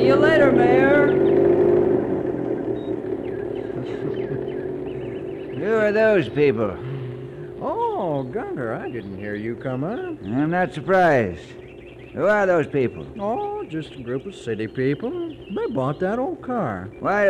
See you later, Mayor. Who are those people? Oh, Gunter, I didn't hear you come up. I'm not surprised. Who are those people? Oh, just a group of city people. They bought that old car. Why